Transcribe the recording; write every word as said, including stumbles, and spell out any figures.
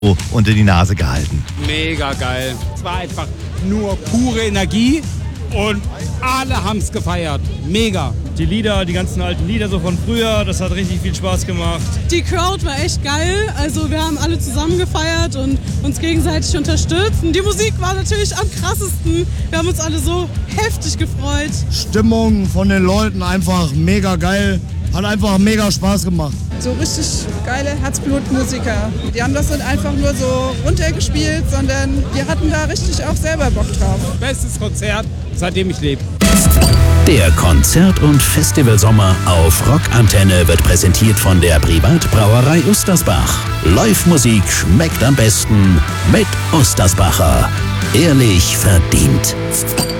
unter die Nase gehalten. Mega geil. Es war einfach nur pure Energie und alle haben es gefeiert. Mega. Die Lieder, die ganzen alten Lieder so von früher, das hat richtig viel Spaß gemacht. Die Crowd war echt geil, also wir haben alle zusammen gefeiert und uns gegenseitig unterstützt. Und die Musik war natürlich am krassesten. Wir haben uns alle so heftig gefreut. Stimmung von den Leuten einfach mega geil. Hat einfach mega Spaß gemacht. So richtig geile Herzblutmusiker. Die haben das nicht einfach nur so runtergespielt, sondern die hatten da richtig auch selber Bock drauf. Bestes Konzert, seitdem ich lebe. Der Konzert- und Festivalsommer auf Rockantenne wird präsentiert von der Privatbrauerei Ustersbach. Live-Musik schmeckt am besten mit Ustersbacher. Ehrlich verdient.